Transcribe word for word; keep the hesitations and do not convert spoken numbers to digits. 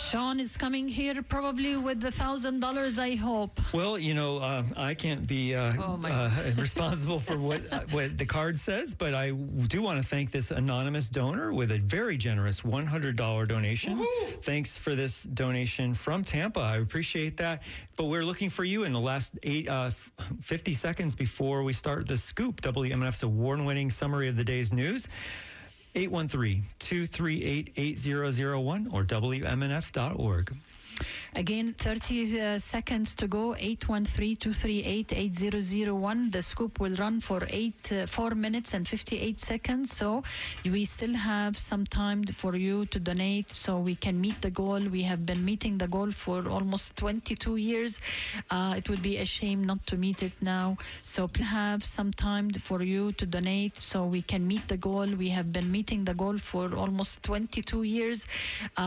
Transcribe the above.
Sean is coming here probably with the thousand dollars, I hope. Well, you know, uh, I can't be uh, Oh, my uh, responsible for what uh, what the card says, but I do want to thank this anonymous donor with a very generous one hundred dollars donation. Woo-hoo! Thanks for this donation from Tampa. I appreciate that. But we're looking for you in the last eight, uh, fifty seconds before we start the Scoop, W M N F's award-winning summary of the day's news. eight one three, two three eight, eight zero zero one or W M N F dot org. Again, thirty uh, seconds to go. eight one three, two three eight, eight zero zero one. The Scoop will run for eight, uh, four minutes and fifty-eight seconds. So we still have some time for you to donate so we can meet the goal. We have been meeting the goal for almost twenty-two years. Uh, it would be a shame not to meet it now. So please have some time for you to donate so we can meet the goal. We have been meeting the goal for almost twenty-two years. Uh,